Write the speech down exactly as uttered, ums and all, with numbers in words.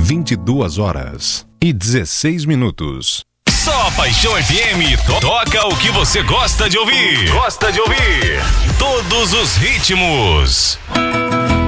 vinte e duas horas e dezesseis minutos. Só a Paixão F M to- toca o que você gosta de ouvir. Gosta de ouvir. Todos os ritmos.